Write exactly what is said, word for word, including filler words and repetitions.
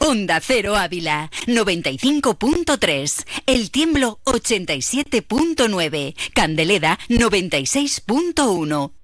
Onda Cero Ávila, noventa y cinco punto tres. El Tiemblo, ochenta y siete punto nueve. Candeleda, noventa y seis punto uno.